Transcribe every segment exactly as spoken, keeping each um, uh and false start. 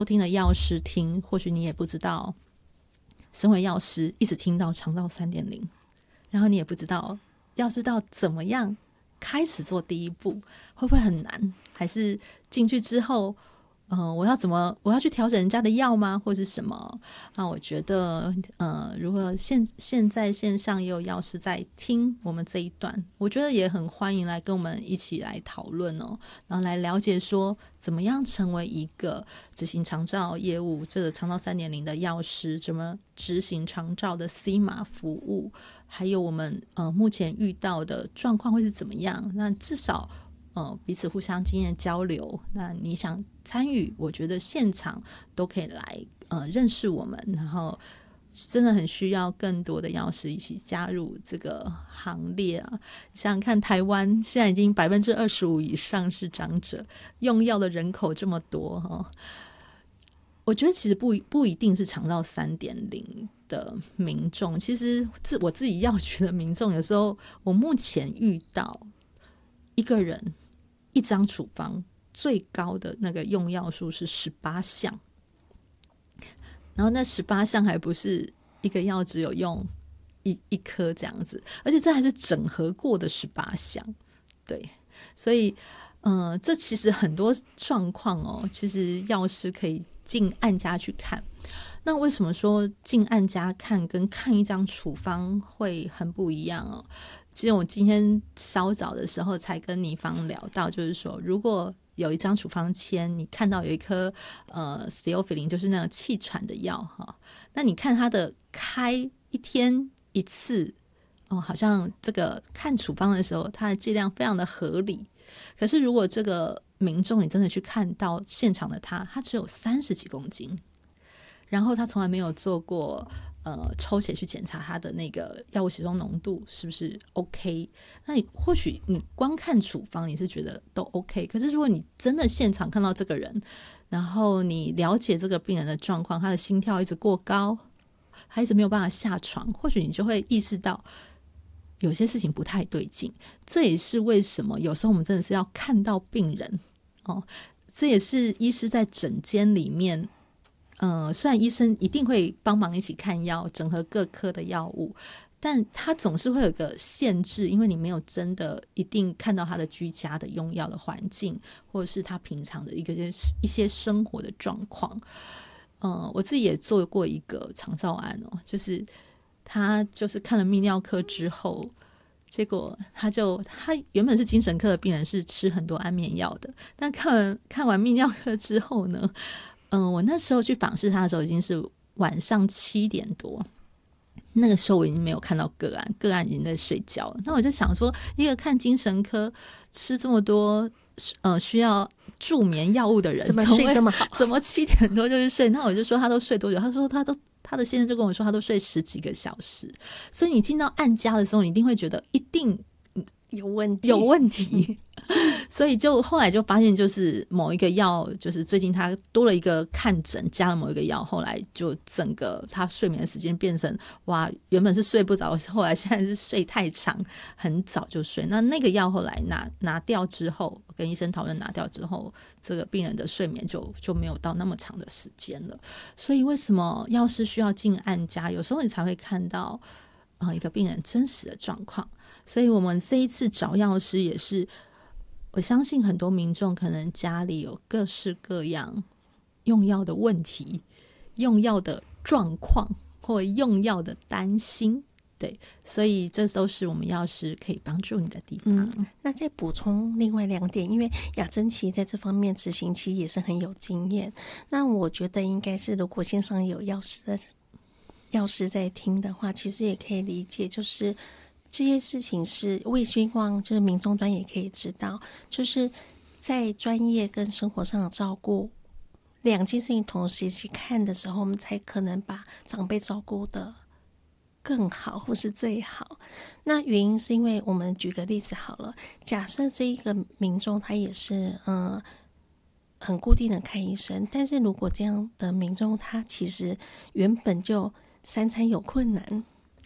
听的药师听，或许你也不知道，身为药师一直听到长照 三点零， 然后你也不知道要知道怎么样开始做第一步，会不会很难？还是进去之后呃，我要怎么我要去调整人家的药吗？或是什么？那我觉得呃，如果现现在线上也有药师在听我们这一段，我觉得也很欢迎来跟我们一起来讨论哦，然后来了解说怎么样成为一个执行长照业务，这个长照 三点零 的药师，怎么执行长照的 C 码服务，还有我们呃目前遇到的状况会是怎么样？那至少呃，彼此互相经验交流，那你想参与，我觉得现场都可以来呃认识我们，然后真的很需要更多的药师一起加入这个行列啊！想想看，台湾现在已经百分之二十五以上是长者，用药的人口这么多哈、哦，我觉得其实不不一定是长照 三点零 的民众，其实自我自己药局的民众，有时候我目前遇到一个人一张处方最高的那个用药数是十八项，然后那十八项还不是一个药只有用一一颗这样子，而且这还是整合过的十八项。对，所以呃，这其实很多状况哦，其实药师可以进案家去看。那为什么说进案家看跟看一张处方会很不一样哦？其实我今天稍早的时候才跟倪芳聊到，就是说如果有一张处方签，你看到有一颗呃 Theophylline 就是那个气喘的药哈，那你看它的开一天一次哦，好像这个看处方的时候它的剂量非常的合理，可是如果这个民众你真的去看到现场的他，他只有三十几公斤，然后他从来没有做过呃抽血去检查他的那个药物血中浓度是不是 OK， 那你或许你光看处方你是觉得都 OK， 可是如果你真的现场看到这个人，然后你了解这个病人的状况，他的心跳一直过高，他一直没有办法下床，或许你就会意识到有些事情不太对劲。这也是为什么有时候我们真的是要看到病人哦，这也是医师在诊间里面呃，虽然医生一定会帮忙一起看药，整合各科的药物，但他总是会有个限制，因为你没有真的一定看到他的居家的用药的环境，或者是他平常的一个一些生活的状况。呃，我自己也做过一个长照案哦，就是他就是看了泌尿科之后，结果他就他原本是精神科的病人，是吃很多安眠药的，但看完看完泌尿科之后呢，嗯、呃，我那时候去访视他的时候已经是晚上七点多，那个时候我已经没有看到个案，个案已经在睡觉了。那我就想说，一个看精神科吃这么多呃需要助眠药物的人， 怎么睡这么好？ 怎么七点多就是睡？那我就说他都睡多久？他说他都他的先生就跟我说他都睡十几个小时。所以你进到案家的时候，你一定会觉得一定有问题， 有问题。所以就后来就发现，就是某一个药，就是最近他多了一个看诊，加了某一个药，后来就整个他睡眠的时间变成哇，原本是睡不着，后来现在是睡太长，很早就睡。那那个药后来拿拿掉之后，跟医生讨论拿掉之后，这个病人的睡眠就就没有到那么长的时间了。所以为什么药师需要进案家，有时候你才会看到呃一个病人真实的状况。所以我们这一次找药师也是，我相信很多民众可能家里有各式各样用药的问题，用药的状况，或用药的担心，对，所以这都是我们药师可以帮助你的地方。 嗯，那再补充另外两点，因为雅珍其实在这方面执行其实也是很有经验。那我觉得应该是，如果线上有药师的药师在听的话，其实也可以理解，就是这些事情是我也希望就是民众端也可以知道，就是在专业跟生活上的照顾两件事情同时一起看的时候，我们才可能把长辈照顾的更好或是最好。那原因是因为我们举个例子好了，假设这一个民众他也是嗯很固定的看医生，但是如果这样的民众他其实原本就三餐有困难，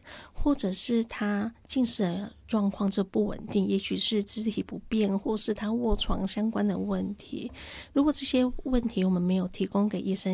或者是他进食的状况就不稳定，也许是肢体不便，或是他卧床相关的问题。如果这些问题我们没有提供给医生